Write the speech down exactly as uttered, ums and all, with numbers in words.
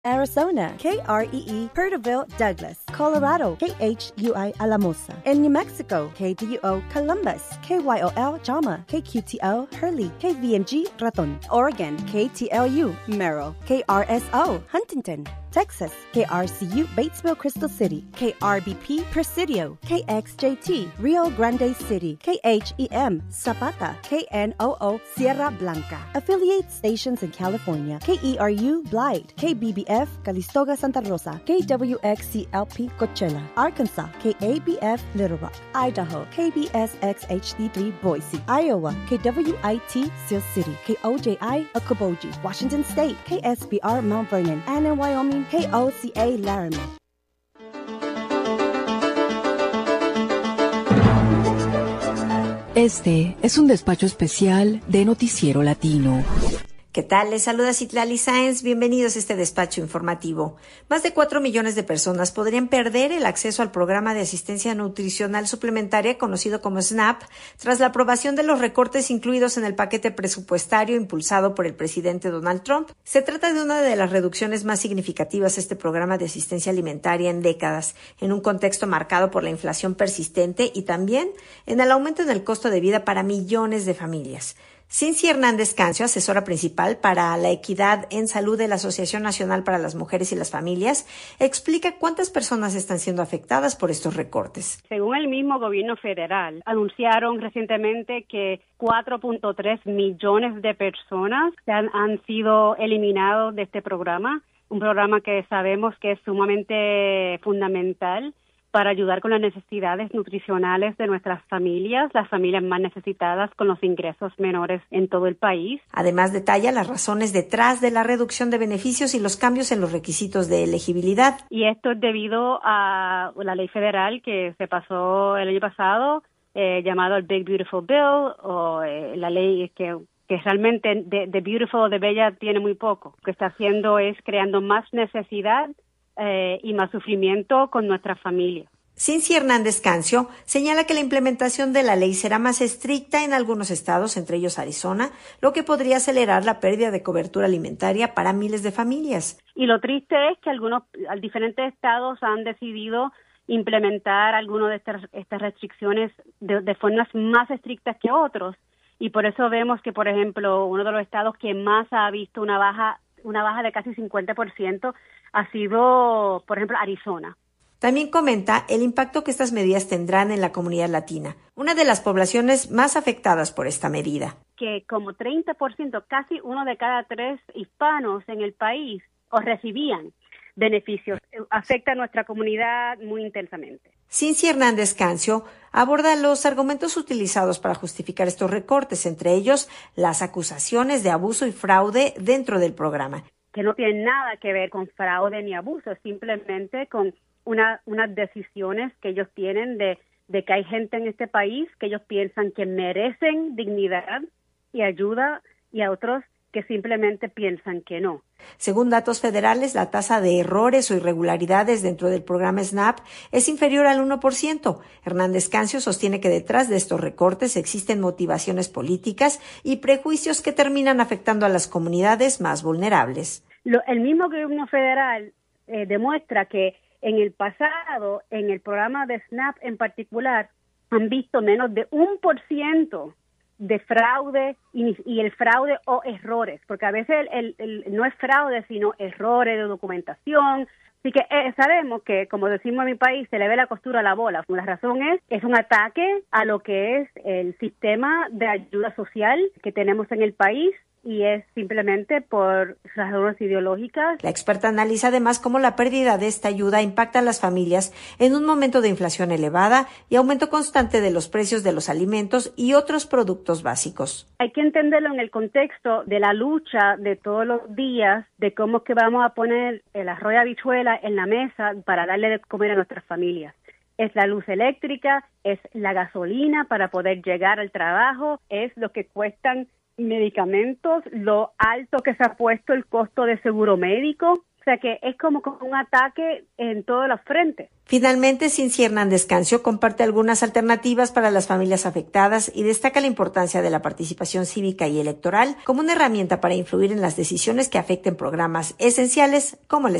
Arizona, K R E E, Perterville, Douglas, Colorado, K H U I, Alamosa. In New Mexico, K D U O, Columbus, K Y O L, Jama, K Q T O, Hurley, K V M G, Raton. Oregon, K T L U, Merrill, K R S O, Huntington. Texas, K R C U, Batesville, Crystal City, K R B P, Presidio, K X J T, Rio Grande City, K H E M, Zapata, K N O O, Sierra Blanca. Affiliate stations in California, K E R U, Blythe, K B B F, Calistoga, Santa Rosa, K W X C L P, Coachella, Arkansas, K A B F, Little Rock, Idaho, K B S X H D three, Boise, Iowa, K W I T, Seal City, K O J I, Okoboji, Washington State, K S B R, Mount Vernon, and in Wyoming, K O C A, Laramie. Este es un despacho especial de Noticiero Latino. ¿Qué tal? Les saluda Citlali Sáenz. Bienvenidos a este despacho informativo. Más de cuatro millones de personas podrían perder el acceso al programa de asistencia nutricional suplementaria conocido como SNAP tras la aprobación de los recortes incluidos en el paquete presupuestario impulsado por el presidente Donald Trump. Se trata de una de las reducciones más significativas a este programa de asistencia alimentaria en décadas, en un contexto marcado por la inflación persistente y también en el aumento en el costo de vida para millones de familias. Cincy Hernández Cancio, asesora principal para la equidad en salud de la Asociación Nacional para las Mujeres y las Familias, explica cuántas personas están siendo afectadas por estos recortes. Según el mismo gobierno federal, anunciaron recientemente que cuatro punto tres millones de personas han, han sido eliminados de este programa, un programa que sabemos que es sumamente fundamental para ayudar con las necesidades nutricionales de nuestras familias, las familias más necesitadas con los ingresos menores en todo el país. Además, detalla las razones detrás de la reducción de beneficios y los cambios en los requisitos de elegibilidad. Y esto es debido a la ley federal que se pasó el año pasado, eh, llamado el Big Beautiful Bill, o eh, la ley que que realmente de, de Beautiful o de Bella tiene muy poco. Lo que está haciendo es creando más necesidad Eh, y más sufrimiento con nuestra familia. Cincy Hernández Cancio señala que la implementación de la ley será más estricta en algunos estados, entre ellos Arizona, lo que podría acelerar la pérdida de cobertura alimentaria para miles de familias. Y lo triste es que algunos diferentes estados han decidido implementar algunas de estas, estas restricciones de, de formas más estrictas que otros. Y por eso vemos que, por ejemplo, uno de los estados que más ha visto una baja, una baja de casi cincuenta por ciento ha sido, por ejemplo, Arizona. También comenta el impacto que estas medidas tendrán en la comunidad latina, una de las poblaciones más afectadas por esta medida. Que como treinta por ciento, casi uno de cada tres hispanos en el país o recibían beneficios, afecta a nuestra comunidad muy intensamente. Cincy Hernández Cancio aborda los argumentos utilizados para justificar estos recortes, entre ellos las acusaciones de abuso y fraude dentro del programa. Que no tienen nada que ver con fraude ni abuso, simplemente con una, unas decisiones que ellos tienen de, de que hay gente en este país que ellos piensan que merecen dignidad y ayuda y a otros que simplemente piensan que no. Según datos federales, la tasa de errores o irregularidades dentro del programa SNAP es inferior al uno por ciento. Hernández Cancio sostiene que detrás de estos recortes existen motivaciones políticas y prejuicios que terminan afectando a las comunidades más vulnerables. Lo, el mismo gobierno federal eh, demuestra que en el pasado, en el programa de SNAP en particular, han visto menos de un por ciento de fraude y, y el fraude o errores, porque a veces el, el, el, no es fraude, sino errores de documentación. Así que eh, sabemos que, como decimos en mi país, se le ve la costura a la bola. La razón es, es un ataque a lo que es el sistema de ayuda social que tenemos en el país, y es simplemente por razones ideológicas. La experta analiza además cómo la pérdida de esta ayuda impacta a las familias en un momento de inflación elevada y aumento constante de los precios de los alimentos y otros productos básicos. Hay que entenderlo en el contexto de la lucha de todos los días, de cómo es que vamos a poner el arroz y habichuela en la mesa para darle de comer a nuestras familias. Es la luz eléctrica, es la gasolina para poder llegar al trabajo, es lo que cuestan medicamentos, lo alto que se ha puesto el costo de seguro médico, O sea que es como un ataque en todos los frentes. Finalmente, Cincy Hernández Cancio comparte algunas alternativas para las familias afectadas y destaca la importancia de la participación cívica y electoral como una herramienta para influir en las decisiones que afecten programas esenciales como la